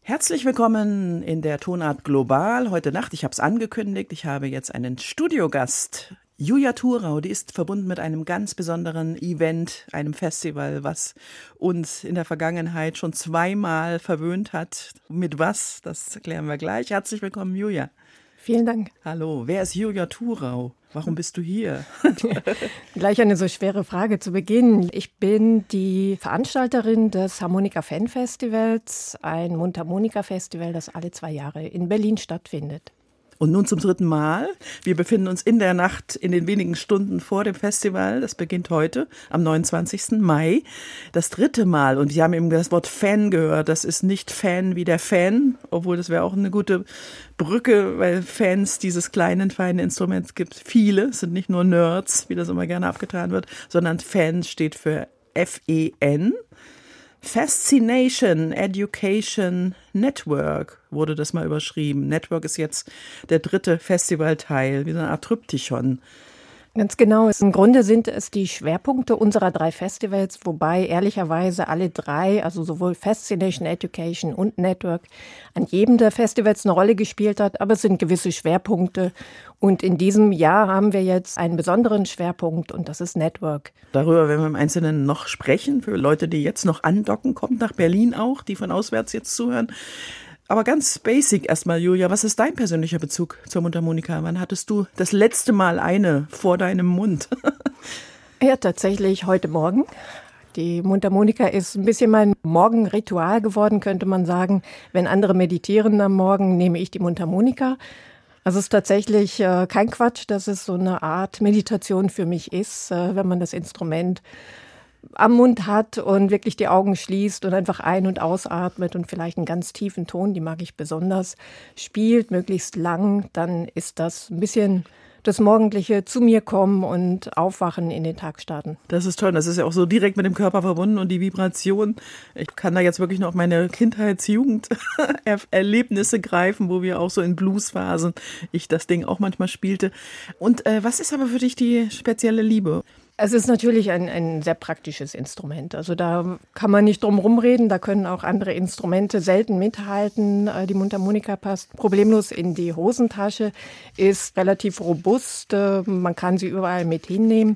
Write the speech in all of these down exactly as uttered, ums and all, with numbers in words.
Herzlich willkommen in der Tonart Global. Heute Nacht, ich habe es angekündigt, ich habe jetzt einen Studiogast. Julia Thurau, die ist verbunden mit einem ganz besonderen Event, einem Festival, was uns in der Vergangenheit schon zweimal verwöhnt hat. Mit was? Das klären wir gleich. Herzlich willkommen, Julia. Vielen Dank. Hallo, wer ist Julia Thurau? Warum bist du hier? Gleich eine so schwere Frage zu Beginn. Ich bin die Veranstalterin des Harmonika Fan Festivals, ein Mundharmonika-Festival, das alle zwei Jahre in Berlin stattfindet. Und nun zum dritten Mal. Wir befinden uns in der Nacht, in den wenigen Stunden vor dem Festival. Das beginnt heute, am neunundzwanzigsten Mai. Das dritte Mal. Und wir haben eben das Wort Fan gehört. Das ist nicht Fan wie der Fan, obwohl das wäre auch eine gute Brücke, weil Fans dieses kleinen, feinen Instruments gibt viele. Es sind nicht nur Nerds, wie das immer gerne abgetan wird, sondern Fan steht für F E N. Fascination Education Network wurde das mal überschrieben. Network ist jetzt der dritte Festivalteil, wie so eine Art Tryptychon. Ganz genau. Im Grunde sind es die Schwerpunkte unserer drei Festivals, wobei ehrlicherweise alle drei, also sowohl Fascination Education und Network, an jedem der Festivals eine Rolle gespielt hat. Aber es sind gewisse Schwerpunkte. Und in diesem Jahr haben wir jetzt einen besonderen Schwerpunkt und das ist Network. Darüber werden wir im Einzelnen noch sprechen. Für Leute, die jetzt noch andocken, kommt nach Berlin auch, die von auswärts jetzt zuhören. Aber ganz basic erstmal, Julia, was ist dein persönlicher Bezug zur Mundharmonika? Wann hattest du das letzte Mal eine vor deinem Mund? Ja, tatsächlich heute Morgen. Die Mundharmonika ist ein bisschen mein Morgenritual geworden, könnte man sagen. Wenn andere meditieren am Morgen, nehme ich die Mundharmonika. Also es ist tatsächlich äh, kein Quatsch, dass es so eine Art Meditation für mich ist, äh, wenn man das Instrument am Mund hat und wirklich die Augen schließt und einfach ein- und ausatmet und vielleicht einen ganz tiefen Ton, die mag ich besonders, spielt, möglichst lang, dann ist das ein bisschen das morgendliche zu mir kommen und aufwachen, in den Tag starten. Das ist toll. Das ist ja auch so direkt mit dem Körper verbunden und die Vibration. Ich kann da jetzt wirklich noch meine Kindheits-Jugend-Erlebnisse greifen, wo wir auch so in Bluesphasen, ich das Ding auch manchmal spielte. Und äh, was ist aber für dich die spezielle Liebe? Es ist natürlich ein, ein sehr praktisches Instrument. Also da kann man nicht drum rumreden. Da können auch andere Instrumente selten mithalten. Die Mundharmonika passt problemlos in die Hosentasche, ist relativ robust. Man kann sie überall mit hinnehmen.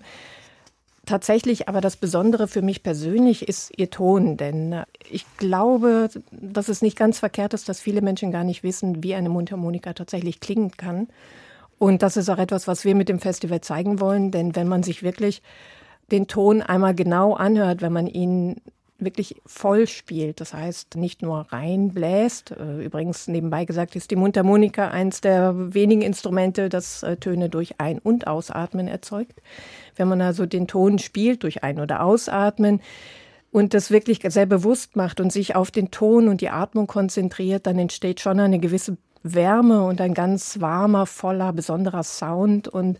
Tatsächlich aber das Besondere für mich persönlich ist ihr Ton, denn ich glaube, dass es nicht ganz verkehrt ist, dass viele Menschen gar nicht wissen, wie eine Mundharmonika tatsächlich klingen kann. Und das ist auch etwas, was wir mit dem Festival zeigen wollen, denn wenn man sich wirklich den Ton einmal genau anhört, wenn man ihn wirklich voll spielt, das heißt nicht nur reinbläst, übrigens nebenbei gesagt ist die Mundharmonika eins der wenigen Instrumente, das Töne durch Ein- und Ausatmen erzeugt. Wenn man also den Ton spielt durch Ein- oder Ausatmen und das wirklich sehr bewusst macht und sich auf den Ton und die Atmung konzentriert, dann entsteht schon eine gewisse Wärme und ein ganz warmer, voller, besonderer Sound. Und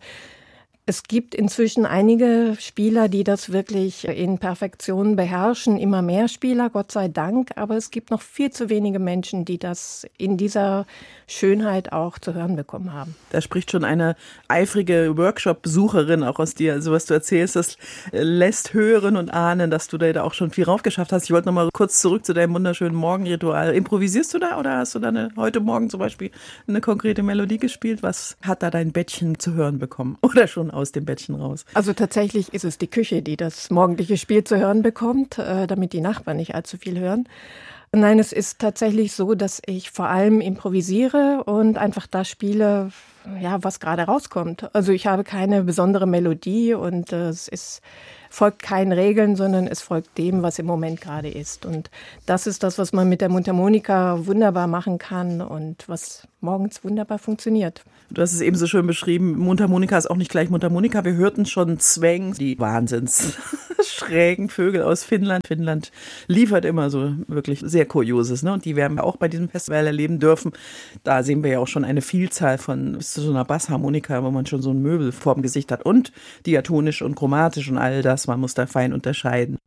es gibt inzwischen einige Spieler, die das wirklich in Perfektion beherrschen. Immer mehr Spieler, Gott sei Dank. Aber es gibt noch viel zu wenige Menschen, die das in dieser Schönheit auch zu hören bekommen haben. Da spricht schon eine eifrige Workshop-Besucherin auch aus dir. Also was du erzählst, das lässt hören und ahnen, dass du da auch schon viel raufgeschafft hast. Ich wollte noch mal kurz zurück zu deinem wunderschönen Morgenritual. Improvisierst du da oder hast du da eine, heute Morgen zum Beispiel eine konkrete Melodie gespielt? Was hat da dein Bettchen zu hören bekommen? Oder schon aus dem Bettchen raus? Also tatsächlich ist es die Küche, die das morgendliche Spiel zu hören bekommt, äh, damit die Nachbarn nicht allzu viel hören. Nein, es ist tatsächlich so, dass ich vor allem improvisiere und einfach das spiele, ja, was gerade rauskommt. Also ich habe keine besondere Melodie und äh, es ist, folgt keinen Regeln, sondern es folgt dem, was im Moment gerade ist. Und das ist das, was man mit der Mundharmonika wunderbar machen kann und was morgens wunderbar funktioniert. Du hast es eben so schön beschrieben, Mundharmonika ist auch nicht gleich Mundharmonika. Wir hörten schon Zwäng, die wahnsinns schrägen Vögel aus Finnland. Finnland liefert immer so wirklich sehr Kurioses, ne? Und die werden wir auch bei diesem Festival erleben dürfen. Da sehen wir ja auch schon eine Vielzahl von bis zu so einer Bassharmonika, wo man schon so ein Möbel vorm Gesicht hat und diatonisch und chromatisch und all das. Man muss da fein unterscheiden.